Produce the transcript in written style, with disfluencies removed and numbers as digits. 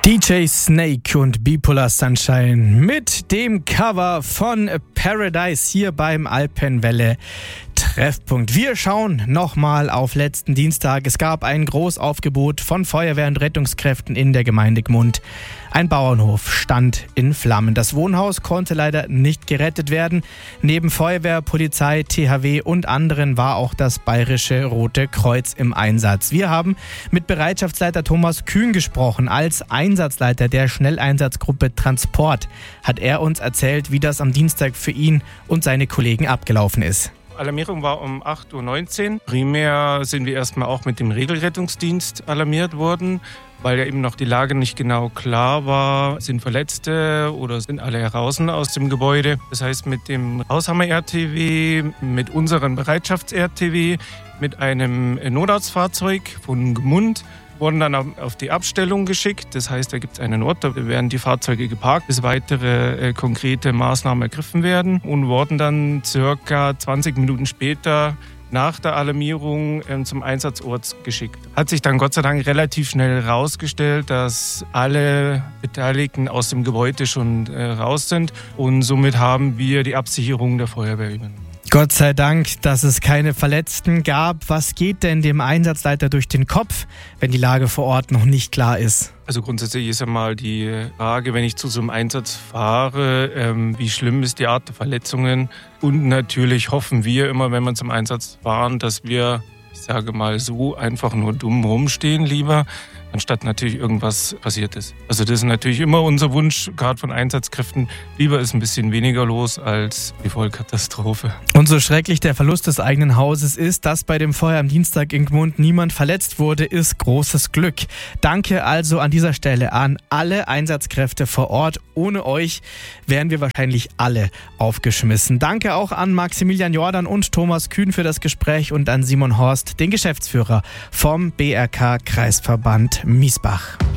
DJ Snake und Bipolar Sunshine mit dem Cover von Paradise hier beim Alpenwelle Treffpunkt. Wir schauen nochmal auf letzten Dienstag. Es gab ein Großaufgebot von Feuerwehr und Rettungskräften in der Gemeinde Gmund. Ein Bauernhof stand in Flammen. Das Wohnhaus konnte leider nicht gerettet werden. Neben Feuerwehr, Polizei, THW und anderen war auch das Bayerische Rote Kreuz im Einsatz. Wir haben mit Bereitschaftsleiter Thomas Kühn gesprochen. Als Einsatzleiter der Schnelleinsatzgruppe Transport hat er uns erzählt, wie das am Dienstag für ihn und seine Kollegen abgelaufen ist. Alarmierung war um 8.19 Uhr. Primär sind wir erstmal auch mit dem Regelrettungsdienst alarmiert worden, weil ja eben noch die Lage nicht genau klar war. Sind Verletzte oder sind alle heraus aus dem Gebäude? Das heißt, mit dem Haushammer-RTW, mit unserem Bereitschafts-RTW, mit einem Notarztfahrzeug von Gmund wurden dann auf die Abstellung geschickt. Das heißt, da gibt es einen Ort, da werden die Fahrzeuge geparkt, bis weitere konkrete Maßnahmen ergriffen werden und wurden dann circa 20 Minuten später nach der Alarmierung zum Einsatzort geschickt. Hat sich dann Gott sei Dank relativ schnell herausgestellt, dass alle Beteiligten aus dem Gebäude schon raus sind und somit haben wir die Absicherung der Feuerwehr übernommen. Gott sei Dank, dass es keine Verletzten gab. Was geht denn dem Einsatzleiter durch den Kopf, wenn die Lage vor Ort noch nicht klar ist? Also grundsätzlich ist ja mal die Frage, wenn ich zu so einem Einsatz fahre, wie schlimm ist die Art der Verletzungen? Und natürlich hoffen wir immer, wenn wir zum Einsatz fahren, dass wir, ich sage mal so, einfach nur dumm rumstehen lieber, anstatt natürlich irgendwas passiert ist. Also das ist natürlich immer unser Wunsch, gerade von Einsatzkräften. Lieber ist ein bisschen weniger los als die Vollkatastrophe. Und so schrecklich der Verlust des eigenen Hauses ist, dass bei dem Feuer am Dienstag in Gmund niemand verletzt wurde, ist großes Glück. Danke also an dieser Stelle an alle Einsatzkräfte vor Ort. Ohne euch wären wir wahrscheinlich alle aufgeschmissen. Danke auch an Maximilian Jordan und Thomas Kühn für das Gespräch und an Simon Horst, den Geschäftsführer vom BRK Kreisverband Miesbach.